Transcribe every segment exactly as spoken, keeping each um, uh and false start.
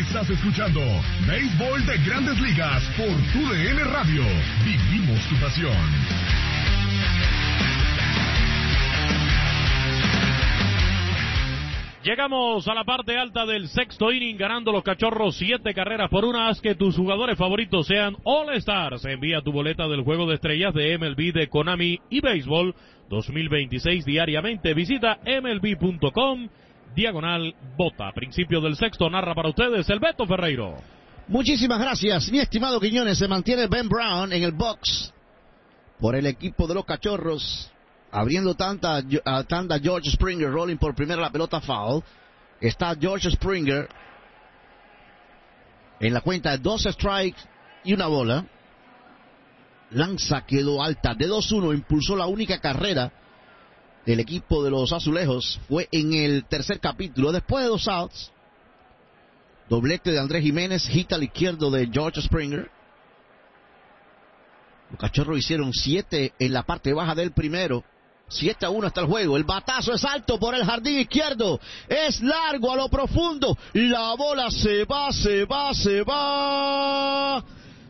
Estás escuchando Béisbol de Grandes Ligas por Tu D N Radio. Vivimos tu pasión. Llegamos a la parte alta del sexto inning, ganando los Cachorros siete carreras por una. Haz que tus jugadores favoritos sean All-Stars. Envía tu boleta del Juego de Estrellas de M L B de Konami y Béisbol dos mil veintiséis diariamente. Visita M L B punto com, diagonal bota. Principio del sexto, narra para ustedes el Beto Ferreiro. Muchísimas gracias, mi estimado Quiñones. Se mantiene Ben Brown en el box por el equipo de los Cachorros. Abriendo tanta, uh, tanda George Springer, rolling por primera la pelota foul. Está George Springer en la cuenta de dos strikes y una bola. Lanza quedó alta de dos uno, impulsó la única carrera del equipo de los Azulejos. Fue en el tercer capítulo, después de dos outs. Doblete de Andrés Jiménez, hit al izquierdo de George Springer. Los Cachorros hicieron siete en la parte baja del primero. siete a uno hasta el juego. El batazo es alto por el jardín izquierdo. Es largo a lo profundo. La bola se va, se va, se va.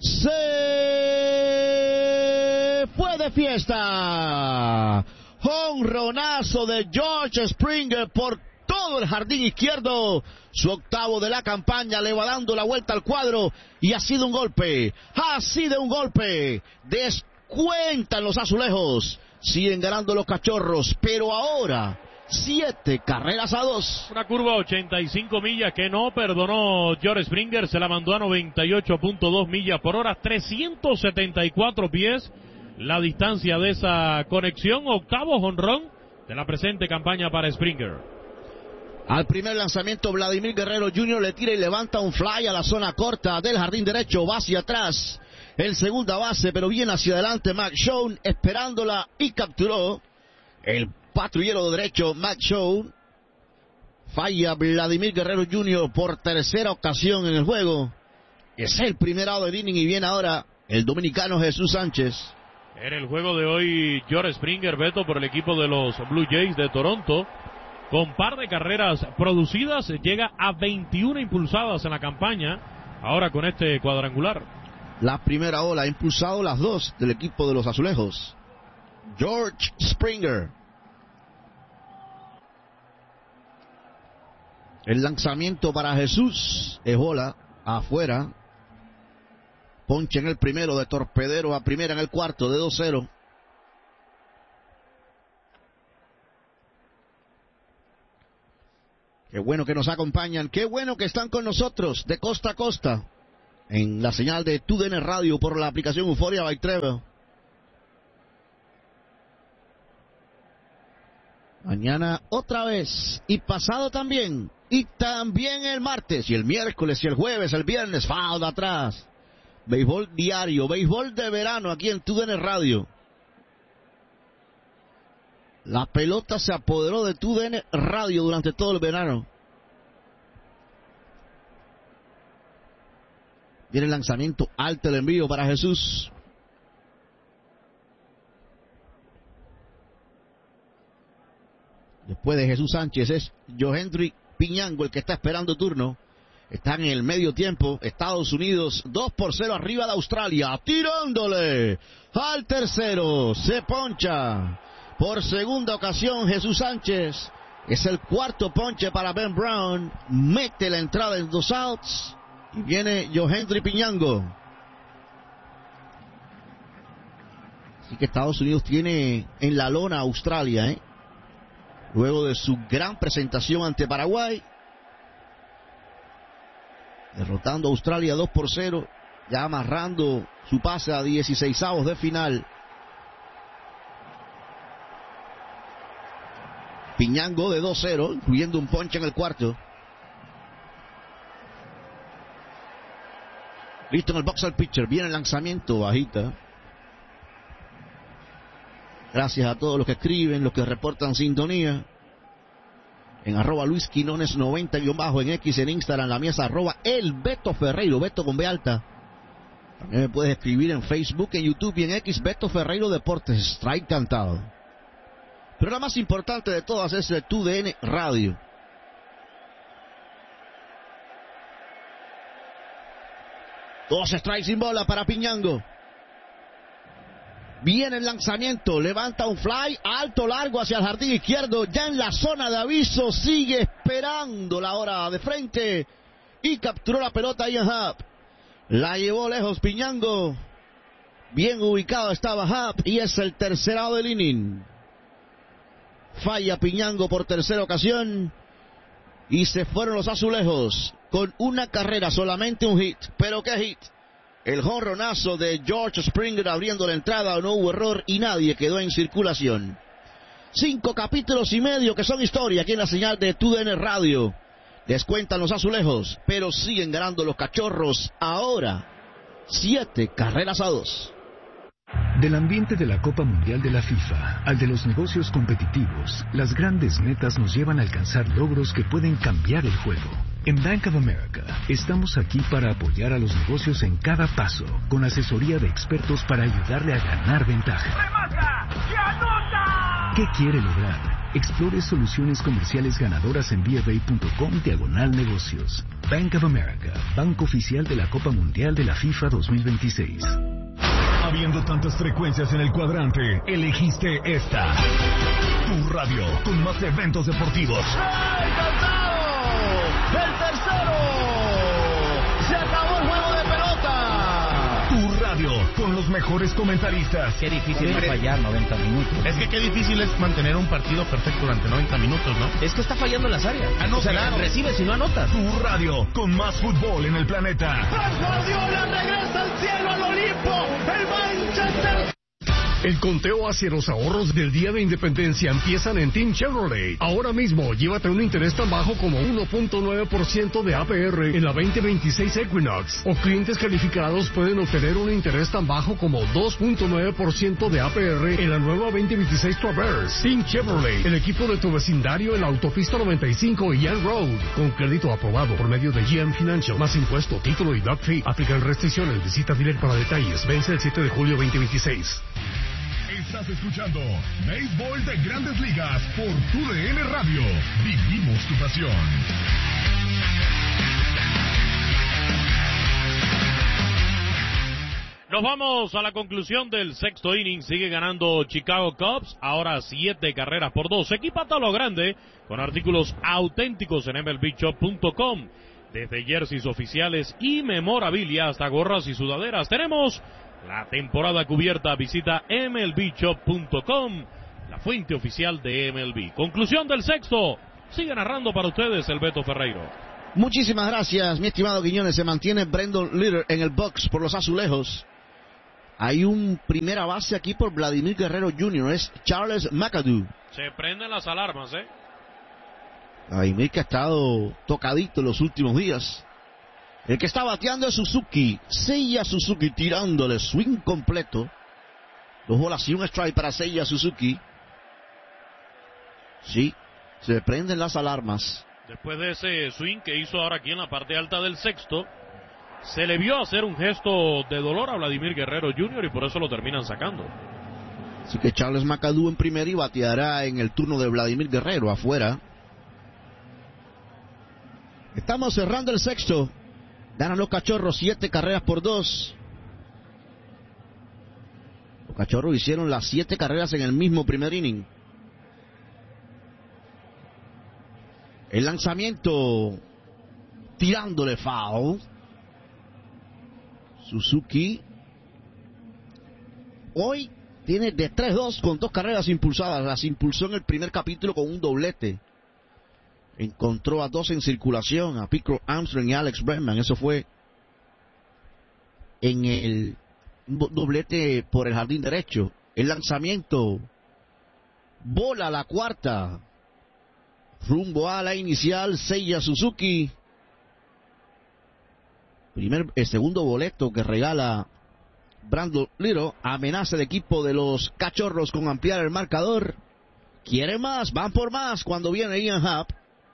Se fue de fiesta. Jonronazo de George Springer por todo el jardín izquierdo. Su octavo de la campaña, le va dando la vuelta al cuadro. Y ha sido un golpe. Ha sido un golpe. Descuentan los Azulejos. Siguen ganando los Cachorros, pero ahora siete carreras a dos. Una curva ochenta y cinco millas que no perdonó George Springer, se la mandó a noventa y ocho punto dos millas por hora, trescientos setenta y cuatro pies la distancia de esa conexión. Octavo jonrón de la presente campaña para Springer. Al primer lanzamiento, Vladimir Guerrero junior le tira y levanta un fly a la zona corta del jardín derecho, va hacia atrás. El segunda base, pero bien hacia adelante, Mac Schoen, esperándola y capturó el patrullero derecho, Mac Schoen. Falla Vladimir Guerrero junior por tercera ocasión en el juego. Es el primer out del inning y viene ahora el dominicano Jesús Sánchez. En el juego de hoy, George Springer, Beto, por el equipo de los Blue Jays de Toronto, con par de carreras producidas, llega a veintiuna impulsadas en la campaña, ahora con este cuadrangular. La primera ola ha impulsado las dos del equipo de los Azulejos. George Springer. El lanzamiento para Jesús es bola afuera. Ponche en el primero, de torpedero a primera en el cuarto, de dos cero. Qué bueno que nos acompañan, qué bueno que están con nosotros de costa a costa. En la señal de Tu D N Radio por la aplicación Euforia by Trevor. Mañana otra vez. Y pasado también. Y también el martes. Y el miércoles y el jueves, el viernes. Falda atrás. Béisbol diario. Béisbol de verano aquí en Tu D N Radio. La pelota se apoderó de Tu D N Radio durante todo el verano. Viene el lanzamiento alto, el envío para Jesús. Después de Jesús Sánchez es Johendry Piñango el que está esperando turno. Están en el medio tiempo. Estados Unidos dos por cero arriba de Australia. Tirándole al tercero. Se poncha por segunda ocasión Jesús Sánchez. Es el cuarto ponche para Ben Brown. Mete la entrada en dos outs. Y viene Johendry Piñango. Así que Estados Unidos tiene en la lona a Australia, ¿eh? Luego de su gran presentación ante Paraguay. Derrotando a Australia dos por cero. Ya amarrando su pase a dieciseisavos de final. Piñango de dos cero, incluyendo un ponche en el cuarto. Listo en el box al pitcher. Viene el lanzamiento, bajita. Gracias a todos los que escriben, los que reportan sintonía. En arroba Luis Quinones noventa guión bajo, en X, en Instagram, la mía es arroba el Beto Ferreiro, Beto con B alta. También me puedes escribir en Facebook, en YouTube y en X, Beto Ferreiro Deportes. Strike cantado. Pero la más importante de todas es el Tu D N Radio. Dos strikes sin bola para Piñango. Viene el lanzamiento, levanta un fly alto, largo hacia el jardín izquierdo, ya en la zona de aviso, sigue esperando la hora de frente y capturó la pelota Ian Happ. La llevó lejos Piñango, bien ubicado estaba Happ y es el tercer out del inning. Falla Piñango por tercera ocasión y se fueron los azulejos con una carrera, solamente un hit, pero qué hit. El jonronazo de George Springer abriendo la entrada, no hubo error y nadie quedó en circulación. Cinco capítulos y medio que son historia aquí en la señal de T U D N Radio. Descuentan los azulejos, pero siguen ganando los cachorros ahora. Siete carreras a dos. Del ambiente de la Copa Mundial de la FIFA al de los negocios competitivos, las grandes metas nos llevan a alcanzar logros que pueden cambiar el juego. En Bank of America, estamos aquí para apoyar a los negocios en cada paso, con asesoría de expertos para ayudarle a ganar ventaja. ¡Remata! ¡Y anota! ¿Qué quiere lograr? Explore soluciones comerciales ganadoras en B F A punto com diagonal negocios. Bank of America, banco oficial de la Copa Mundial de la FIFA dos mil veintiséis. Habiendo tantas frecuencias en el cuadrante, elegiste esta. Tu radio, con más eventos deportivos. ¡Ay, cantado! ¡El tercero! ¡Se acabó el juego de pelota! Tu radio, con los mejores comentaristas. Qué difícil es fallar noventa minutos. Es que qué difícil es mantener un partido perfecto durante noventa minutos, ¿no? Es que está fallando en las áreas. Ah, no, o sea, claro. recibes y no anotas. Tu radio, con más fútbol en el planeta. Guardiola regresa al cielo, al Olimpo. El Manchester. El conteo hacia los ahorros del Día de Independencia empiezan en Team Chevrolet. Ahora mismo, llévate un interés tan bajo como uno punto nueve por ciento de A P R en la veinte veintiséis Equinox. O clientes calificados pueden obtener un interés tan bajo como dos punto nueve por ciento de A P R en la nueva veinte veintiséis Traverse. Team Chevrolet, el equipo de tu vecindario en la autopista noventa y cinco y Young Road. Con crédito aprobado por medio de G M Financial. Más impuesto, título y doc fee. Aplican restricciones. Visita dealer para detalles. Vence el siete de julio veinte veintiséis. Estás escuchando Béisbol de Grandes Ligas por T U D N Radio. Vivimos tu pasión. Nos vamos a la conclusión del sexto inning. Sigue ganando Chicago Cubs. Ahora siete carreras por dos. Equipata a lo grande con artículos auténticos en M L B Shop punto com. Desde jerseys oficiales y memorabilia hasta gorras y sudaderas. Tenemos la temporada cubierta. Visita M L B Shop punto com, la fuente oficial de M L B. Conclusión del sexto. Sigue narrando para ustedes el Beto Ferreiro. Muchísimas gracias, mi estimado Quiñones. Se mantiene Brendan Leader en el box por los azulejos. Hay un primera base aquí por Vladimir Guerrero junior Es Charles McAdoo. Se prenden las alarmas, ¿eh? Vladimir que ha estado tocadito en los últimos días. El que está bateando es Suzuki. Seiya Suzuki tirándole swing completo. Dos bolas y un strike para Seiya Suzuki. Sí, se prenden las alarmas. Después de ese swing que hizo ahora aquí en la parte alta del sexto, se le vio hacer un gesto de dolor a Vladimir Guerrero junior y por eso lo terminan sacando. Así que Charles McAdoo en primera y bateará en el turno de Vladimir Guerrero afuera. Estamos cerrando el sexto. Ganan los Cachorros siete carreras por dos. Los Cachorros hicieron las siete carreras en el mismo primer inning. El lanzamiento tirándole foul. Suzuki hoy tiene de tres dos con dos carreras impulsadas. Las impulsó en el primer capítulo con un doblete. Encontró a dos en circulación, a Pico Armstrong y Alex Bregman. Eso fue en el doblete por el jardín derecho. El lanzamiento, bola a la cuarta, rumbo a la inicial, Seiya Suzuki. Primer, el segundo boleto que regala Brandon Little. Amenaza el equipo de los Cachorros con ampliar el marcador. Quiere más, van por más cuando viene Ian Happ.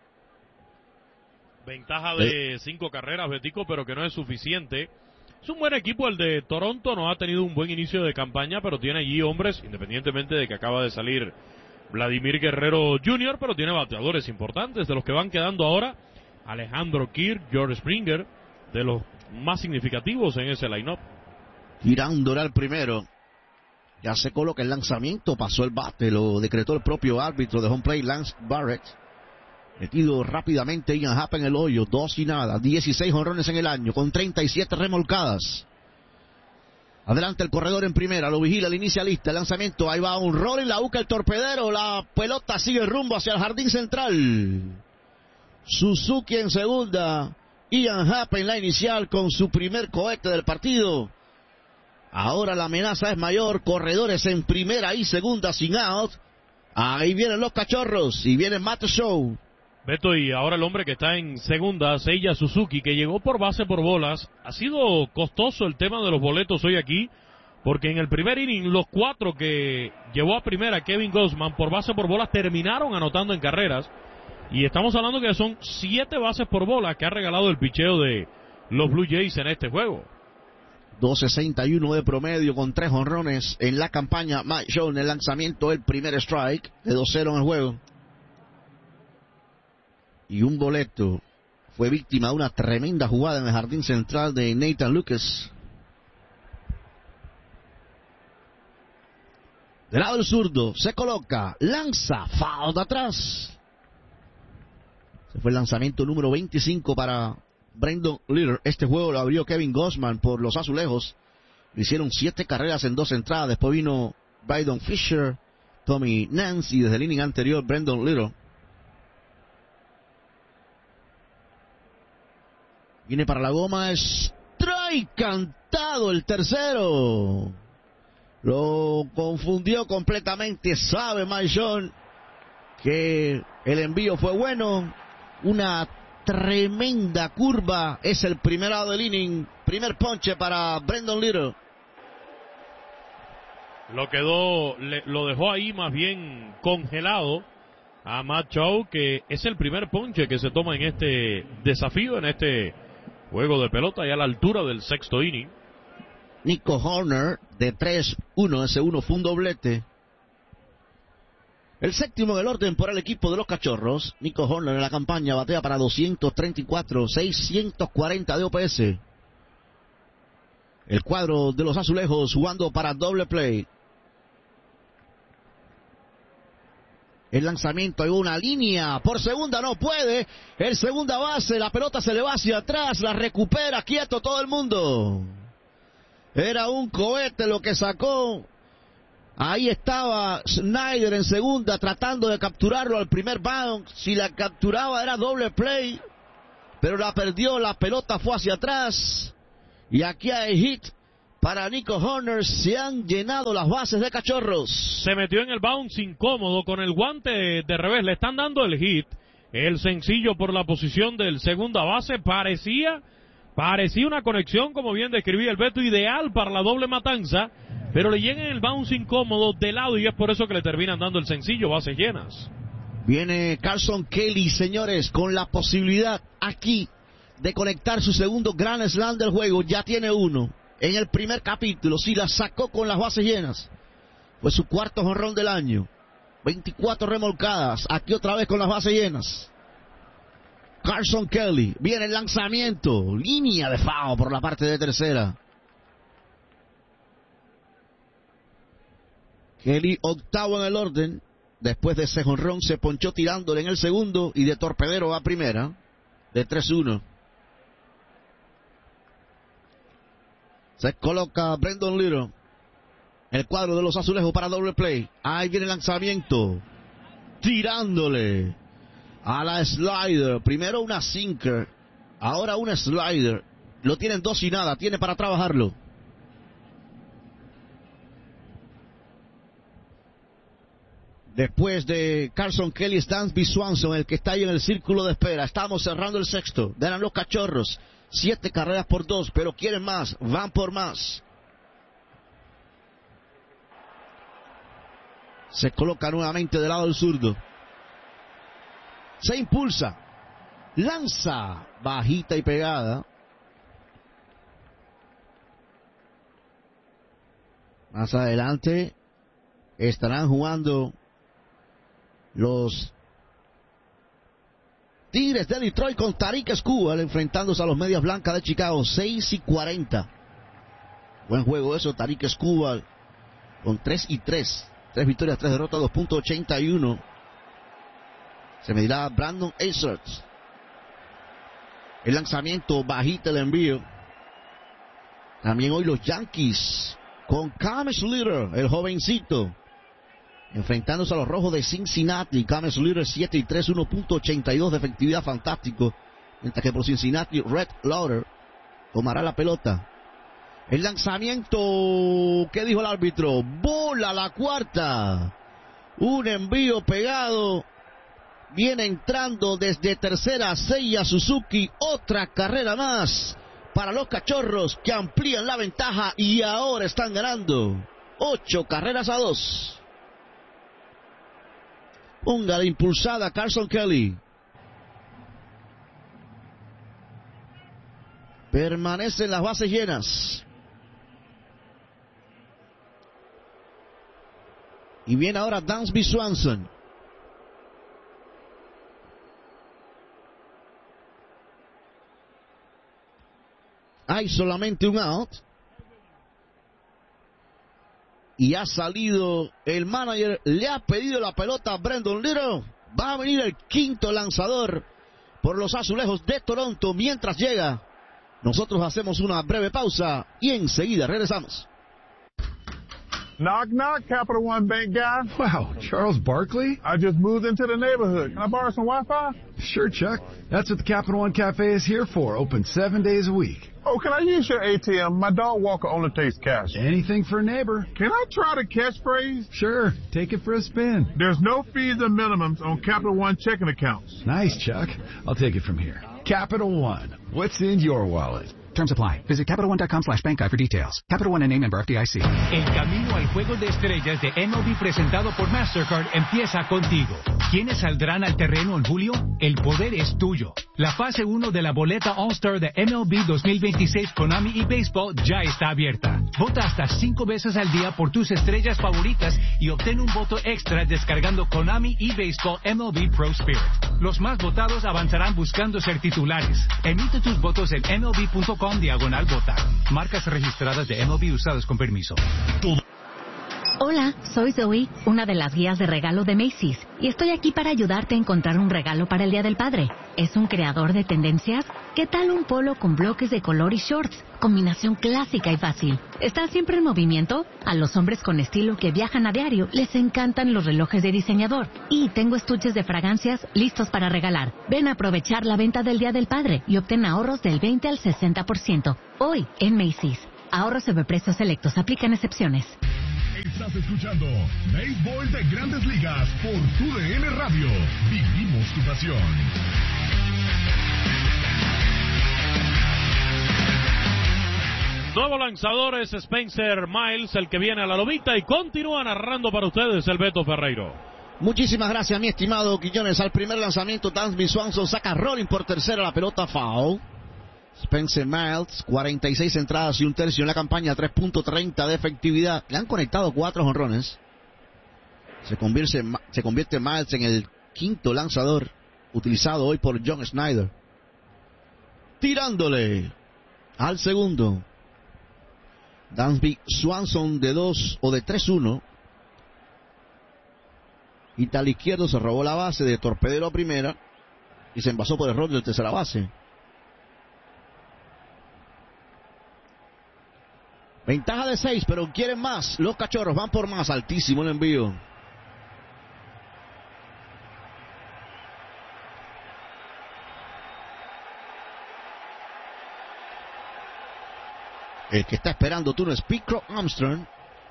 Ventaja de cinco carreras, Betico, pero que no es suficiente. Es un buen equipo el de Toronto, no ha tenido un buen inicio de campaña, pero tiene allí hombres, independientemente de que acaba de salir Vladimir Guerrero junior, pero tiene bateadores importantes, de los que van quedando ahora: Alejandro Kirk, George Springer, de los más significativos en ese line-up. Tirándole al primero. Ya se coloca el lanzamiento, pasó el bate, lo decretó el propio árbitro de home plate, Lance Barrett. Metido rápidamente Ian Happ en el hoyo, dos y nada, dieciséis jonrones en el año, con treinta y siete remolcadas. Adelante el corredor en primera, lo vigila el inicialista, el lanzamiento, ahí va un rolling, la busca el torpedero, la pelota sigue rumbo hacia el jardín central. Suzuki en segunda, Ian Happ en la inicial con su primer cohete del partido. Ahora la amenaza es mayor, corredores en primera y segunda sin out. Ahí vienen los Cachorros y viene Matt Show. Beto, y ahora el hombre que está en segunda, Seiya Suzuki, que llegó por base por bolas. Ha sido costoso el tema de los boletos hoy aquí, porque en el primer inning los cuatro que llevó a primera Kevin Gausman por base por bolas terminaron anotando en carreras. Y estamos hablando que son siete bases por bola que ha regalado el picheo de los Blue Jays en este juego. dos sesenta y uno de promedio con tres jonrones en la campaña. Mike Show en el lanzamiento, el primer strike de dos cero en el juego. Y un boleto fue víctima de una tremenda jugada en el jardín central de Nathan Lucas. Del lado del zurdo se coloca, lanza, foul de atrás. Se fue el lanzamiento número veinticinco para Brandon Little. Este juego lo abrió Kevin Gausman por los Azulejos. Le hicieron siete carreras en dos entradas. Después vino Brydon Fisher, Tommy Nance y desde el inning anterior Brandon Little. Viene para la goma, strike cantado el tercero. Lo confundió completamente. Sabe Mike John que el envío fue bueno. Una tremenda curva. Es el primer lado del inning. Primer ponche para Brandon Little. Lo quedó, le, lo dejó ahí más bien congelado a Matt Shaw, que es el primer ponche que se toma en este desafío, en este juego de pelota, y a la altura del sexto inning. Nico Horner de tres uno, ese uno fue un doblete. El séptimo en el orden por el equipo de los Cachorros. Nico Horner en la campaña batea para doscientos treinta y cuatro, seiscientos cuarenta de O P S. El cuadro de los Azulejos jugando para doble play. El lanzamiento, hay una línea por segunda, no puede. El segunda base, la pelota se le va hacia atrás, la recupera, quieto todo el mundo. Era un cohete lo que sacó. Ahí estaba Snyder en segunda tratando de capturarlo al primer bound. Si la capturaba era doble play, pero la perdió, la pelota fue hacia atrás. Y aquí hay hit para Nico Horner. Se han llenado las bases de Cachorros. Se metió en el bounce incómodo con el guante de revés. Le están dando el hit. El sencillo por la posición del segunda base. Parecía, parecía una conexión, como bien describía el Beto, ideal para la doble matanza. Pero le llega en el bounce incómodo de lado y es por eso que le terminan dando el sencillo, bases llenas. Viene Carson Kelly, señores, con la posibilidad aquí de conectar su segundo Grand Slam del juego. Ya tiene uno en el primer capítulo. Si la sacó con las bases llenas, fue su cuarto jonrón del año. veinticuatro remolcadas. Aquí otra vez con las bases llenas. Carson Kelly. Viene el lanzamiento. Línea de foul por la parte de tercera. Kelly octavo en el orden. Después de ese jonrón se ponchó tirándole en el segundo y de torpedero a primera. De tres uno. Se coloca Brandon Little. El cuadro de los Azulejos para doble play. Ahí viene el lanzamiento. Tirándole a la slider. Primero una sinker. Ahora una slider. Lo tienen dos y nada. Tiene para trabajarlo. Después de Carson Kelly, Dansby Swanson, el que está ahí en el círculo de espera. Estamos cerrando el sexto. Ganan los Cachorros. Siete carreras por dos, pero quieren más. Van por más. Se coloca nuevamente del lado del zurdo. Se impulsa. Lanza. Bajita y pegada. Más adelante estarán jugando los Tigres de Detroit con Tarik Skubal enfrentándose a los Medias Blancas de Chicago, seis y cuarenta. Buen juego eso, Tarik Skubal con tres y tres. tres victorias, tres derrotas, dos punto ochenta y uno. Se medirá Brandon Azers. El lanzamiento, bajita el envío. También hoy los Yankees con Cam Slater, el jovencito, enfrentándose a los Rojos de Cincinnati. Cam Slater siete y tres, uno punto ochenta y dos de efectividad, fantástico. Mientras que por Cincinnati, Red Lauder tomará la pelota. El lanzamiento, ¿qué dijo el árbitro? Bola la cuarta. Un envío pegado. Viene entrando desde tercera Seiya Suzuki. Otra carrera más para los Cachorros, que amplían la ventaja y ahora están ganando ocho carreras a dos. Ponga la impulsada Carson Kelly. Permanecen las bases llenas. Y viene ahora Dansby Swanson. Hay solamente un out. Y ha salido el manager. Le ha pedido la pelota a Brandon Little. Va a venir el quinto lanzador por los Azulejos de Toronto. Mientras llega, nosotros hacemos una breve pausa y enseguida regresamos. Knock, knock, Capital One Bank guy. Wow, Charles Barkley? I just moved into the neighborhood. Can I borrow some Wi-Fi? Sure, Chuck. That's what the Capital One Cafe is here for, open seven days a week. Oh, can I use your A T M? My dog walker only takes cash. Anything for a neighbor. Can I try the catchphrase? Sure, take it for a spin. There's no fees and minimums on Capital One checking accounts. Nice, Chuck. I'll take it from here. Capital One, what's in your wallet? Terms apply. Visit Capital One dot com slash bank guide for details. Capital One N A member F D I C. El camino al Juego de Estrellas de M L B presentado por Mastercard empieza contigo. ¿Quiénes saldrán al terreno en julio? El poder es tuyo. La fase uno de la boleta All-Star de M L B dos mil veintiséis Konami y Baseball ya está abierta. Vota hasta cinco veces al día por tus estrellas favoritas y obtén un voto extra descargando Konami y Baseball M L B Pro Spirit. Los más votados avanzarán buscando ser titulares. Emite tus votos en M L B punto com diagonal votar. Marcas registradas de M L B usadas con permiso. Hola, soy Zoe, una de las guías de regalo de Macy's, y estoy aquí para ayudarte a encontrar un regalo para el Día del Padre. ¿Es un creador de tendencias? ¿Qué tal un polo con bloques de color y shorts? Combinación clásica y fácil. ¿Está siempre en movimiento? A los hombres con estilo que viajan a diario les encantan los relojes de diseñador. Y tengo estuches de fragancias listos para regalar. Ven a aprovechar la venta del Día del Padre y obtén ahorros del veinte al sesenta por ciento. Hoy en Macy's. Ahorros sobre precios selectos. Aplican excepciones. Estás escuchando Béisbol de Grandes Ligas por Tu D N Radio. Vivimos tu pasión. Nuevo lanzador es Spencer Miles, el que viene a la lomita, y continúa narrando para ustedes el Beto Ferreiro. Muchísimas gracias, mi estimado Quiñones. Al primer lanzamiento, Dansby Swanson saca rolling por tercera, la pelota foul. Spencer Miles, cuarenta y seis entradas y un tercio en la campaña, tres punto treinta de efectividad. Le han conectado cuatro jonrones. Se convierte, se convierte Miles en el quinto lanzador utilizado hoy por John Schneider. Tirándole al segundo. Dansby Swanson de dos o de tres uno. Y tal izquierdo se robó la base de torpedero a primera y se envasó por error del tercera base. Ventaja de seis, pero quieren más. Los Cachorros van por más. Altísimo el envío. El que está esperando turno es Pete Armstrong.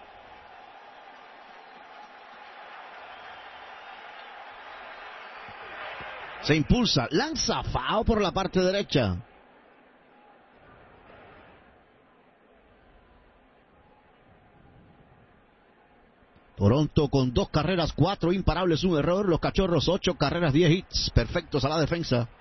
Se impulsa, lanza foul por la parte derecha. Toronto con dos carreras, cuatro imparables, un error. Los Cachorros, ocho carreras, diez hits. Perfectos a la defensa.